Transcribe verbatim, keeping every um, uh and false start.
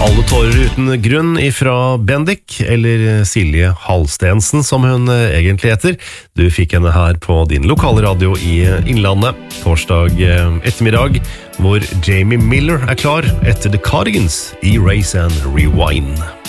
Alle tårer uten grunn ifra Bendik, eller Silje Halstensen som hun egentlig heter. Du fikk henne her på din lokale radio i Innlandet, torsdag ettermiddag, hvor Jamie Miller er klar etter The Cardigans i Race and Rewind.